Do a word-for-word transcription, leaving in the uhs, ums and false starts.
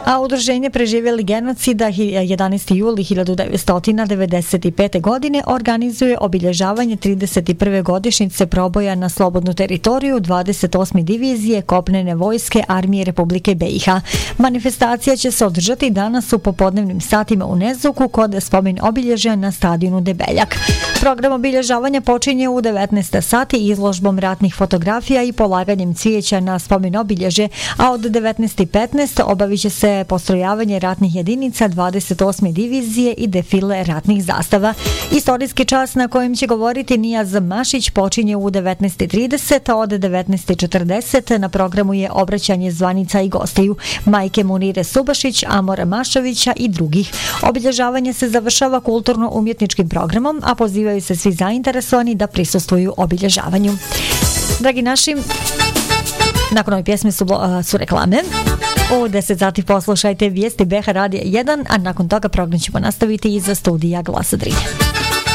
A Udruženje preživjeli genocida jedanaesti juli hiljadu devetsto devedeset pete. godine organizuje obilježavanje trideset prve godišnjice proboja na slobodnu teritoriju dvadeset osme divizije kopnene vojske Armije Republike B i H. Manifestacija će se održati danas u popodnevnim satima u Nezuku kod spomen obilježja na stadionu Debeljak. Program obilježavanja počinje u devetnaest sati izložbom ratnih fotografija i polaganjem cvijeća na spomen obilježje, a od devetnaest i petnaest obavit će se postrojavanje ratnih jedinica dvadeset osme divizije i defile ratnih zastava. Istorijski čas na kojem će govoriti Nijaz Mašić počinje u devetnaest i trideset, a od devetnaest i četrdeset na programu je obraćanje zvanica i gostiju majke Munire Subašić, Amora Mašovića i drugih. Obilježavanje se završava kulturno-umjetničkim programom, a pozivaju se svi zainteresovani da prisustvuju obilježavanju. Dragi naši, nakon ove pjesme su, su reklame. U deset sati poslušajte vijesti B H Radija jedan, a nakon toga program ćemo nastaviti iza studija Glasa Drine.